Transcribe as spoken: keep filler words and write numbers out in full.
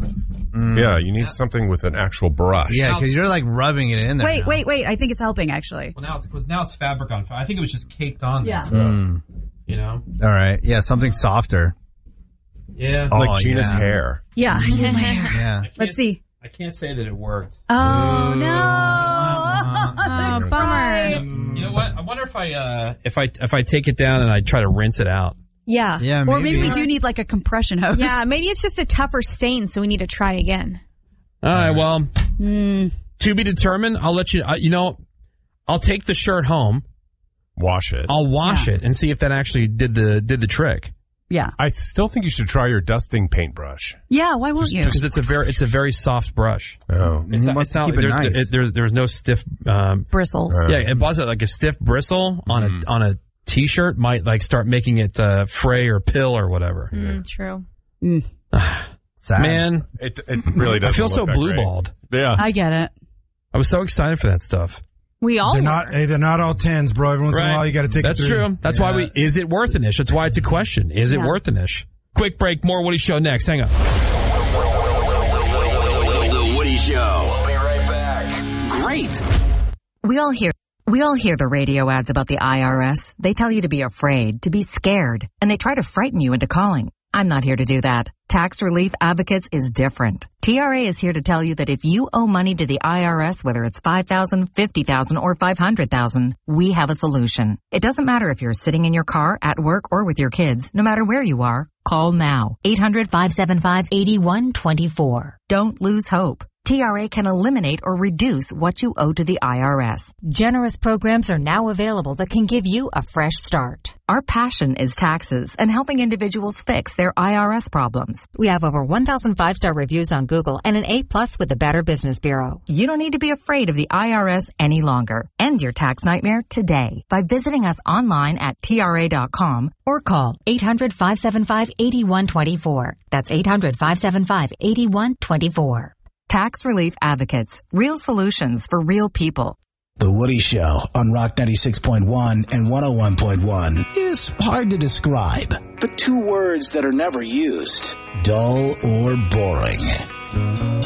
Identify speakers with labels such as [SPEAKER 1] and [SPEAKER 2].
[SPEAKER 1] bristles.
[SPEAKER 2] Mm.
[SPEAKER 3] Yeah, you need yeah. something with an actual brush.
[SPEAKER 2] Yeah, because you're like rubbing it in there.
[SPEAKER 1] Wait,
[SPEAKER 2] now.
[SPEAKER 1] wait, wait. I think it's helping, actually.
[SPEAKER 4] Well, now it's because now it's fabric on fabric. I think it was just caked on there.
[SPEAKER 1] Yeah.
[SPEAKER 2] Mm.
[SPEAKER 4] You know?
[SPEAKER 2] All right. Yeah, something softer.
[SPEAKER 4] Yeah.
[SPEAKER 3] Like
[SPEAKER 2] oh,
[SPEAKER 3] Gina's
[SPEAKER 2] yeah.
[SPEAKER 3] hair.
[SPEAKER 1] Yeah, I use my hair.
[SPEAKER 2] Yeah.
[SPEAKER 1] Let's see.
[SPEAKER 4] I can't say that it worked.
[SPEAKER 1] Oh, no.
[SPEAKER 5] Oh, bummer.
[SPEAKER 4] You know what? I wonder if I uh, if I if I take it down and I try to rinse it out.
[SPEAKER 1] Yeah.
[SPEAKER 2] Yeah,
[SPEAKER 1] or maybe
[SPEAKER 2] maybe.
[SPEAKER 1] we do need like a compression hose.
[SPEAKER 5] Yeah, maybe it's just a tougher stain, so we need to try again.
[SPEAKER 4] All right. Well,
[SPEAKER 1] Mm.
[SPEAKER 4] to be determined. I'll let you. Uh, you know, I'll take the shirt home.
[SPEAKER 3] Wash it.
[SPEAKER 4] I'll wash
[SPEAKER 1] Yeah.
[SPEAKER 4] it and see if that actually did the did the trick.
[SPEAKER 1] Yeah.
[SPEAKER 3] I still think you should try your dusting paintbrush.
[SPEAKER 1] Yeah, why won't you?
[SPEAKER 4] Because it's a very it's a very soft brush.
[SPEAKER 3] Oh.
[SPEAKER 4] It's
[SPEAKER 2] He
[SPEAKER 4] not,
[SPEAKER 2] wants
[SPEAKER 4] it's
[SPEAKER 2] to
[SPEAKER 4] not,
[SPEAKER 2] keep it
[SPEAKER 4] there,
[SPEAKER 2] nice.
[SPEAKER 4] it, there's there's no stiff. Um,
[SPEAKER 1] Bristles.
[SPEAKER 3] Uh,
[SPEAKER 4] yeah, it was like a stiff bristle on
[SPEAKER 3] Mm.
[SPEAKER 4] a on a t-shirt might like start making it uh, fray or pill or whatever.
[SPEAKER 5] Mm, true.
[SPEAKER 1] Mm.
[SPEAKER 2] Sad.
[SPEAKER 4] Man,
[SPEAKER 3] It, it really doesn't
[SPEAKER 4] I feel
[SPEAKER 3] look
[SPEAKER 4] so
[SPEAKER 3] that
[SPEAKER 4] blue
[SPEAKER 3] great.
[SPEAKER 4] balled.
[SPEAKER 3] Yeah.
[SPEAKER 1] I get it.
[SPEAKER 4] I was so excited for that stuff.
[SPEAKER 5] We all
[SPEAKER 6] They're
[SPEAKER 5] were.
[SPEAKER 6] not. Hey, they're not all tens, bro. Every once in a while, you got to take.
[SPEAKER 4] That's
[SPEAKER 6] it through.
[SPEAKER 4] true. That's
[SPEAKER 6] Yeah.
[SPEAKER 4] why we. Is it worth an ish? That's why it's a question. Is it
[SPEAKER 1] Yeah.
[SPEAKER 4] worth an ish? Quick break. More Woody Show next. Hang on.
[SPEAKER 7] The Woody Show. We'll be right back. Great.
[SPEAKER 8] We all hear we all hear the radio ads about the I R S. They tell you to be afraid, to be scared, and they try to frighten you into calling. I'm not here to do that. Tax Relief Advocates is different. T R A is here to tell you that if you owe money to the I R S, whether it's five thousand dollars, fifty thousand dollars, or five hundred thousand dollars, we have a solution. It doesn't matter if you're sitting in your car, at work, or with your kids. No matter where you are, call now. eight hundred, five seven five, eight one two four. Don't lose hope. T R A can eliminate or reduce what you owe to the I R S. Generous programs are now available that can give you a fresh start. Our passion is taxes and helping individuals fix their I R S problems. We have over one thousand five-star reviews on Google and an A plus with the Better Business Bureau. You don't need to be afraid of the I R S any longer. End your tax nightmare today by visiting us online at T R A dot com or call eight hundred, five seven five, eight one two four. That's eight hundred, five seven five, eight one two four. Tax Relief Advocates. Real solutions for real people.
[SPEAKER 9] The Woody Show on Rock ninety-six point one and one oh one point one is hard to describe, but two words that are never used: dull or boring.